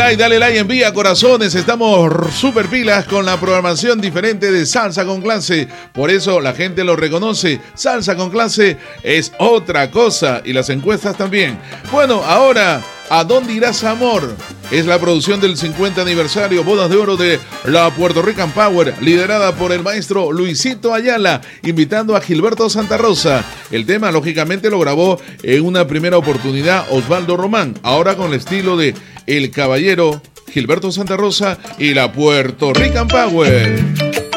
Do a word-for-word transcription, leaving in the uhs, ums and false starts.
like, dale like, envía corazones. Estamos super pilas con la programación diferente de Salsa con Clase. Por eso la gente lo reconoce. Salsa con Clase es otra cosa. Y las encuestas también. Bueno, ahora, ¿a dónde irás, amor? Es la producción del cincuenta aniversario Bodas de Oro de la Puerto Rican Power, liderada por el maestro Luisito Ayala, invitando a Gilberto Santa Rosa. El tema, lógicamente, lo grabó en una primera oportunidad Osvaldo Román, ahora con el estilo de El Caballero, Gilberto Santa Rosa y la Puerto Rican Power.